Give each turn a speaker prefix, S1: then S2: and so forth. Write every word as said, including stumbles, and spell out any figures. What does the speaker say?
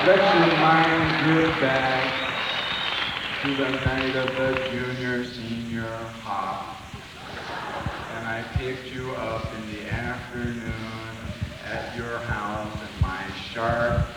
S1: let you mind your back to the night of the junior senior hop. And I picked you up in the afternoon at your house in my sharp